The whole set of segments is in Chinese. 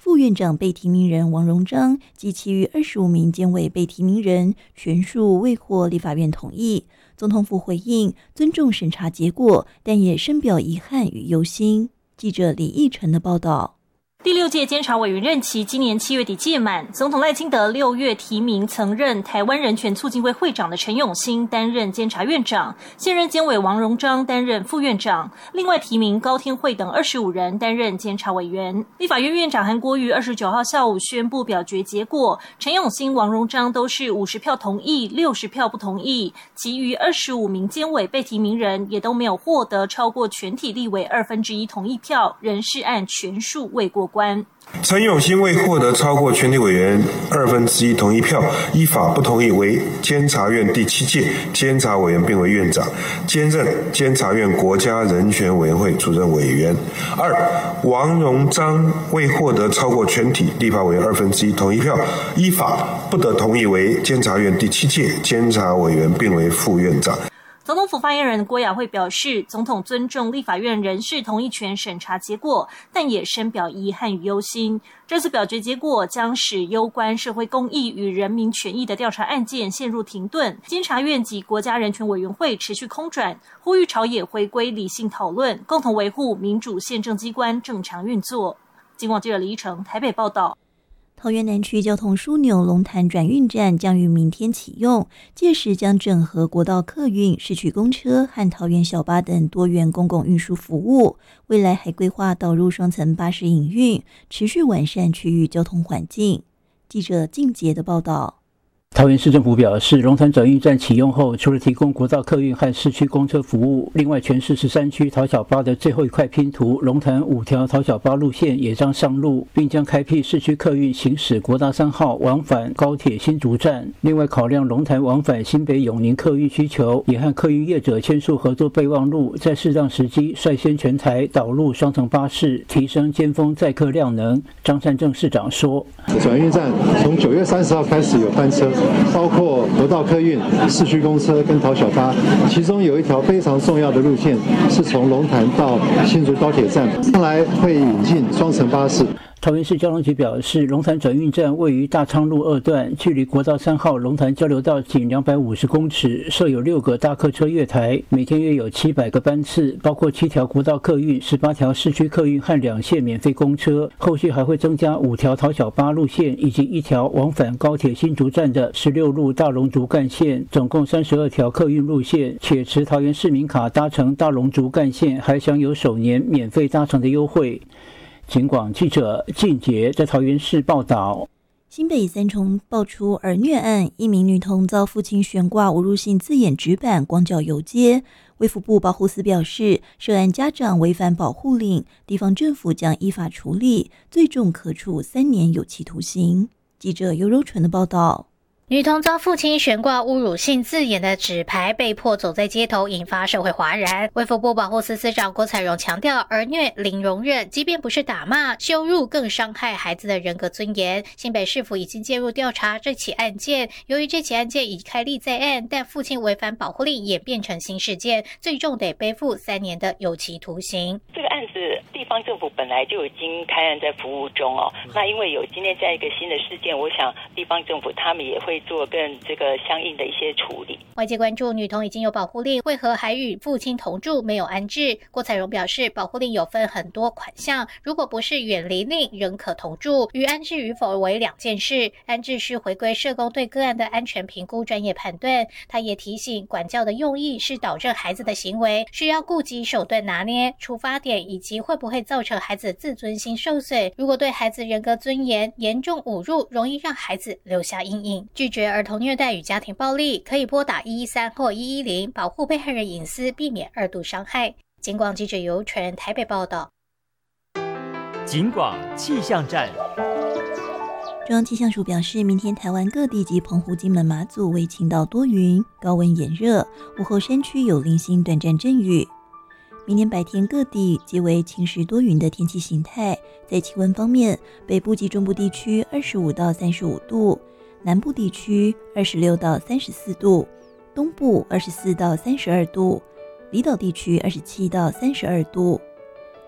副院长被提名人王荣章及其余25名监委被提名人全数未获立法院同意。总统府回应尊重审查结果，但也深表遗憾与忧心。记者李义成的报道。 第6届监察委员任期今年7月底届满，总统赖清德6月提名曾任台湾人权促进会会长的陈永兴担任监察院长，现任监委王荣章担任副院长，另外提名高天惠等25人担任监察委员。立法院院长韩国瑜29号下午宣布表决结果，陈永兴、王荣章都是50票同意，60票不同意，其余25名监委被提名人也都没有获得超过全体立委1/2同意票，人事案全数未过关。 陈永兴未获得超过全体委员1/2同意票，依法不同意为监察院第7届监察委员，并为院长，兼任监察院国家人权委员会主任委员。2. 王荣章未获得超过全体立法委员1/2同意票，依法不得同意为监察院第7届监察委员，并为副院长。 总统府发言人郭雅慧表示，总统尊重立法院人事同意权审查结果，但也深表遗憾与忧心。这次表决结果将使攸关社会公益与人民权益的调查案件陷入停顿，监察院及国家人权委员会持续空转，呼吁朝野回归理性讨论，共同维护民主宪政机关正常运作。警广记者李一成台北报道。 桃园南区交通枢纽龙潭转运站将于明天启用，届时将整合国道客运、市区公车和桃园小巴等多元公共运输服务。未来还规划导入双层巴士营运，持续完善区域交通环境。记者静杰的报道。 桃园市政府表示，龙潭转运站启用后，除了提供国道客运和市区公车服务，另外全市13区桃小巴的最后一块拼图龙潭5条桃小巴路线也将上路，并将开辟市区客运行驶国道3号往返高铁新竹站。另外，考量龙潭往返新北永宁客运需求，也和客运业者签署合作备忘录，在适当时机率先全台导入双层巴士，提升尖峰载客量能。张善政市长说， 转运站从9月30号开始有班车，包括国道客运、市区公车跟桃小巴，其中有一条非常重要的路线是从龙潭到新竹高铁站，将来会引进双层巴士。 桃园市交通局表示，龙潭转运站位于大昌路2段，距离国道3号龙潭交流道仅250公尺，设有6个大客车月台，每天约有700个班次，包括7条国道客运、18条市区客运和2线免费公车。后续还会增加5条桃小巴路线，以及1条往返高铁新竹站的16路大龙竹干线，总共32条客运路线，且持桃园市民卡搭乘大龙竹干线，还享有首年免费搭乘的优惠。警广记者靳杰在桃园市报道。 新北三重爆出儿虐案，一名女童遭父亲悬挂侮辱性字眼纸板光脚游街。卫福部保护司表示，涉案家长违反保护令，地方政府将依法处理，最重可处3年有期徒刑。记者尤柔纯的报道。 女童遭父亲悬挂侮辱性字眼的纸牌，被迫走在街头，引发社会哗然。卫福部保护司司长郭采容强调，儿虐零容忍，即便不是打骂、羞辱，更伤害孩子的人格尊严。新北市府已经介入调查这起案件，由于这起案件已开立在案，但父亲违反保护令演变成新事件，最重得背负3年的有期徒刑。 这个案子地方政府本来就已经开案在服务中哦，那因为有今天这样一个新的事件，我想地方政府他们也会做更这个相应的一些处理。 外界关注女童已经有保护令，为何还与父亲同住没有安置？郭采容表示，保护令有分很多款项，如果不是远离令，仍可同住，与安置与否为2件事。安置需回归社工对个案的安全评估专业判断。他也提醒，管教的用意是导正孩子的行为，需要顾及手段拿捏、出发点以及会不会造成孩子自尊心受损。如果对孩子人格尊严严重侮辱，容易让孩子留下阴影。拒绝儿童虐待与家庭暴力，可以拨打113或110，保护被害人隐私，避免2度伤害。警广记者尤纯台北报道。 警广气象站。 中央气象署表示，明天台湾各地及澎湖、金门、马祖为晴到多云，高温炎热，午后山区有零星短暂阵雨。明天白天各地皆为晴时多云的天气形态。在气温方面，北部及中部地区25到35度，南部地区26到34度，东部24到32度，离岛地区27到32度。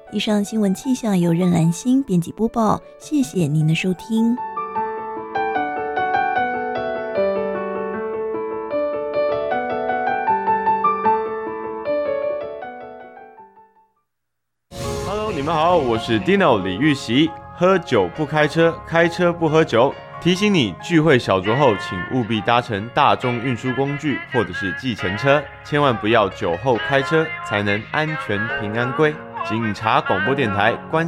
以上新闻气象由任兰心编辑播报，谢谢您的收听。 Hello， 你们好，我是 Dino 李玉玺。喝酒不开车，开车不喝酒。提醒你，聚会小酌后，请务必搭乘大众运输工具或者是计程车，千万不要酒后开车，才能安全平安归。警察广播电台关